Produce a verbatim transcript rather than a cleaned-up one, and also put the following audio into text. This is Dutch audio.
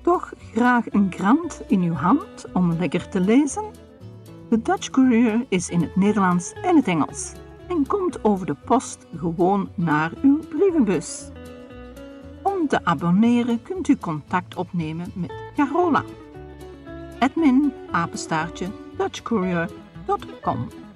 toch graag een krant in uw hand om lekker te lezen? De Dutch Courier is in het Nederlands en het Engels en komt over de post gewoon naar uw brievenbus. Om te abonneren kunt u contact opnemen met Carola. admin apenstaartje dutch courier punt com